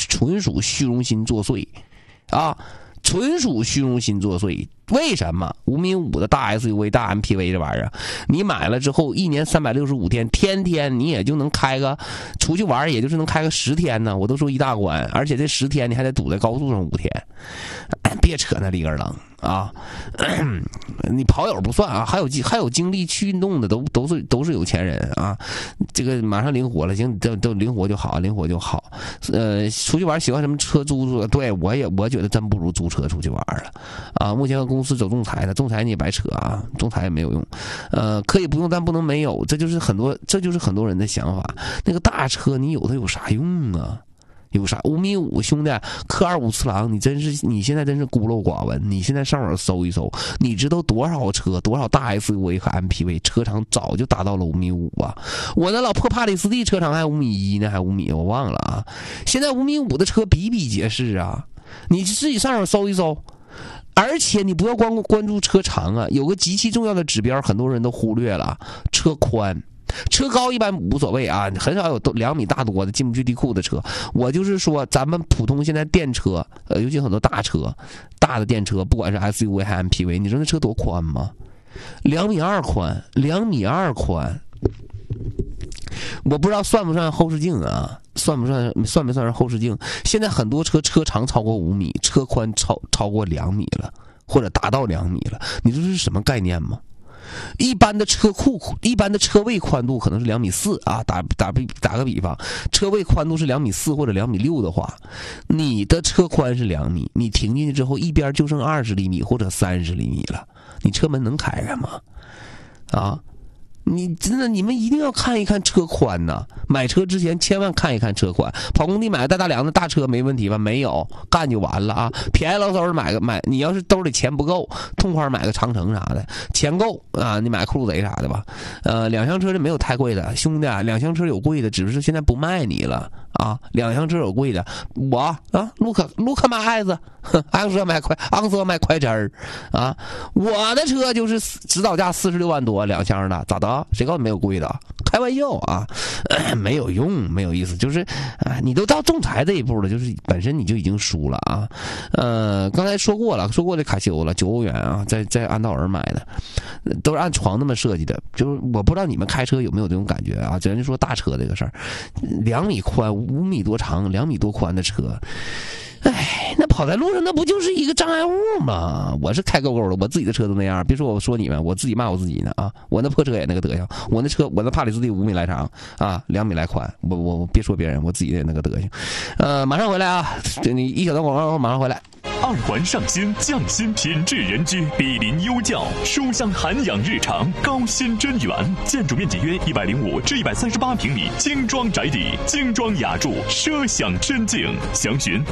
纯属虚荣心作祟啊，纯属虚荣心作祟。为什么5.5米的大 SUV 大 MPV 这玩意儿，你买了之后1年365天，天天你也就能开个出去玩，也就是能开个10天呢，我都说一大关，而且这10天你还得堵在高速上5天，别扯那里根楞啊！你跑友不算啊，还有精力去运动的都是有钱人啊。这个马上灵活了，行，都灵活就好，灵活就好。出去玩喜欢什么车租？对我觉得真不如租车出去玩了啊。目前和公司走仲裁的，仲裁你也白扯啊，仲裁也没有用。可以不用，但不能没有，这就是很多人的想法。那个大车你有它有啥用啊？有啥5.5米兄弟，科25次郎，你现在真是孤陋寡闻。你现在上网搜一搜，你知道多少车，多少大 SUV 和 MPV 车长早就达到了5.5米啊！我那老破帕里斯蒂车长还5.1米呢，还5米，我忘了啊。现在5.5米的车比比皆是啊，你自己上网搜一搜。而且你不要光关注车长啊，有个极其重要的指标，很多人都忽略了，车宽。车高一般无所谓啊，很少有2米大多的进不去地库的车。我就是说，咱们普通现在电车，尤其很多大车、大的电车，不管是 SUV 还是 MPV， 你说那车多宽吗？2.2米宽，2.2米宽。我不知道算不算后视镜啊？算不算是后视镜？现在很多车长超过5米，车宽超过2米了，或者达到2米了。你说这是什么概念吗？一般的车位宽度可能是2.4米啊，打个比方，车位宽度是2.4米或者2.6米的话，你的车宽是2米，你停进去之后一边就剩20厘米或者30厘米了，你车门能开开吗？啊？你真的，你们一定要看一看车宽呐！买车之前千万看一看车宽。跑工地买个大梁的大车没问题吧？没有，干就完了啊！便宜老嗖的买，你要是兜里钱不够，痛快买个长城啥的，钱够啊，你买酷路贼啥的吧。两厢车是没有太贵的，兄弟啊，两厢车有贵的，只是现在不卖你了啊。两厢车有贵的，我啊，路克买爱子，昂斯卖快车啊，我的车就是指导价46万多，两厢的，咋的？谁告诉你没有贵的？开玩笑啊，没有用，没有意思，就是你都到仲裁这一步了，就是本身你就已经输了啊。刚才说过这卡西欧了，9欧元啊，在安道尔买的，都是按床那么设计的。就是我不知道你们开车有没有这种感觉啊？咱就说大车这个事儿，2米宽，5米多长，2米多宽的车。哎，那跑在路上那不就是一个障碍物吗？我是开够的，我自己的车都那样，别说我说你们，我自己骂我自己呢啊！我那破车也那个德行，我那帕里斯蒂5米来长啊，2米来宽，我别说别人，我自己也那个德行。马上回来啊，你一小段广告后马上回来。 二环上新，匠心品质人居，毗邻优教，书香涵养日常，高新真园，建筑面积约105至138平米，精装宅邸，精装雅筑，奢享真境。详询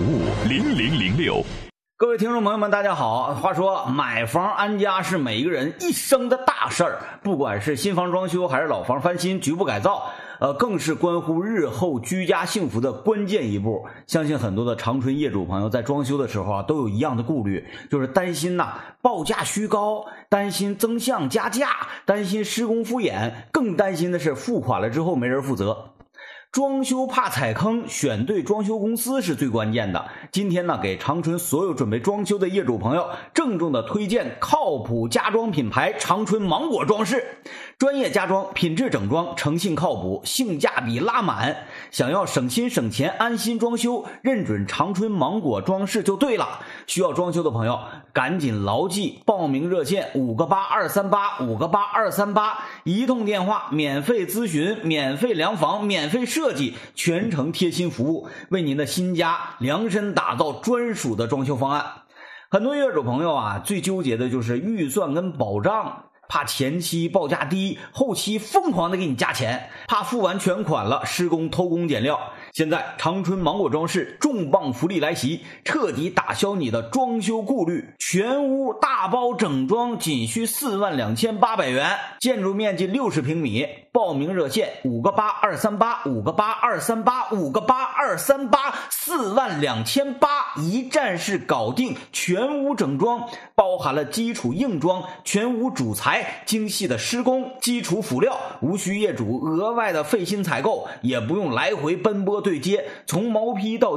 8550006。 各位听众朋友们大家好，话说买房安家是每一个人一生的大事儿，不管是新房装修还是老房翻新局部改造，更是关乎日后居家幸福的关键一步。相信很多的长春业主朋友在装修的时候都有一样的顾虑，就是担心报价虚高，担心增项加价，担心施工敷衍，更担心的是付款了之后没人负责。装修怕踩坑，选对装修公司是最关键的。今天给长春所有准备装修的业主朋友郑重的推荐靠谱家装品牌长春芒果装饰，专业家装，品质整装，诚信靠谱，性价比拉满。想要省心省钱安心装修，认准长春芒果装饰就对了。需要装修的朋友赶紧牢记报名热线58238，58238，一通电话免费咨询，免费量房，免费设计，全程贴心服务，为您的新家量身打造专属的装修方案。很多业主朋友最纠结的就是预算跟保障，怕前期报价低，后期疯狂的给你加钱，怕付完全款了施工偷工减料。现在长春芒果装饰重磅福利来袭，彻底打消你的装修顾虑，全屋大包整装仅需42800元，建筑面积60平米。报名热线58238，58238，58238，42800，一站式搞定全屋整装，包含了基础硬装、全屋主材、精细的施工、基础辅料，无需业主额外的费心采购，也不用来回奔波对接，从毛坯到